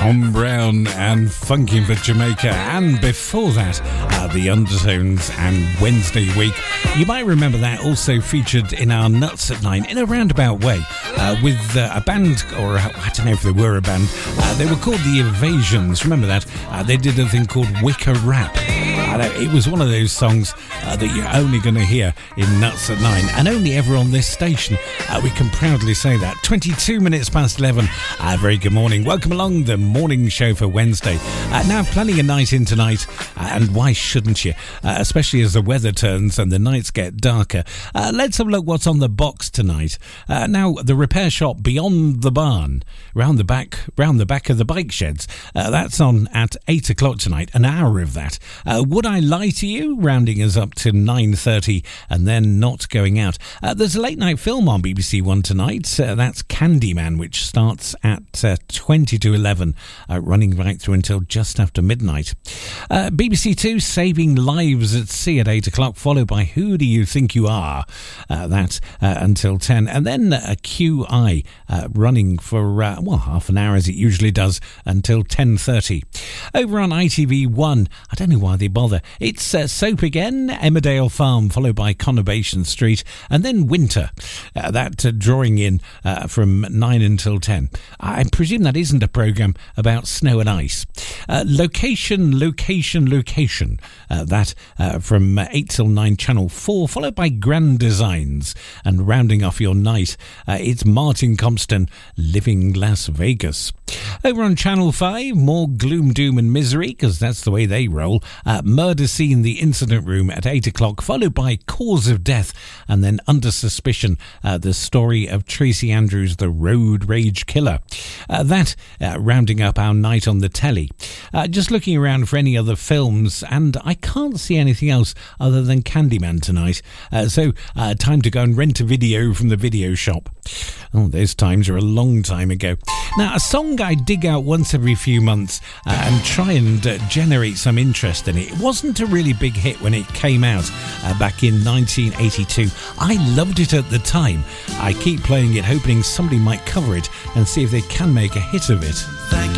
Tom Brown and Funkin' for Jamaica, and before that the Undertones and Wednesday Week. You might remember that also featured in our Nuts at 9 in a roundabout way with a band, or I don't know if they were a band. They were called the Evasions. Remember that? They did a thing called Wicker Rap. It was one of those songs that you're only going to hear in Nuts at 9, and only ever on this station. We can proudly say that. 22 minutes past 11. Very good morning. Welcome along the morning show for Wednesday. Now, planning a night in tonight, and why shouldn't you? Especially as the weather turns and the nights get darker. Let's have a look what's on the box tonight. Now, the repair shop Beyond the Barn, round the back of the bike sheds. That's on at 8 o'clock tonight, an hour of that. Would I Lie to You, rounding us up to 9:30 and then not going out. There's a late night film on BBC One tonight. That's Candyman, which starts at 20 to 11, running right through until just after midnight. BBC Two, Saving Lives at Sea at 8 o'clock, followed by Who Do You Think You Are? That until 10. And then QI running for, half an hour as it usually does, until 10:30. Over on ITV1, I don't know why they bother. It's Soap again, Emmerdale Farm, followed by Conurbation Street, and then Winter. That drawing in from 9 until 10. I presume that isn't a programme about snow and ice. Location. That from 8 till 9, Channel 4, followed by Grand Designs. And rounding off your night, it's Martin Compston, Living Las Vegas. Over on Channel 5, more gloom, doom and misery, because that's the way they roll. Murder Scene, The Incident Room at 8 o'clock, followed by Cause of Death, and then Under Suspicion, the story of Tracy Andrews, the road rage killer. That rounding up our night on the telly. Just looking around for any other films, and I can't see anything else other than Candyman tonight. So time to go and rent a video from the video shop. Oh, those times are a long time ago. Now, a song I dig out once every few months and try and generate some interest in it. It wasn't a really big hit when it came out back in 1982. I loved it at the time. I keep playing it, hoping somebody might cover it and see if they can make a hit of it. Thank you.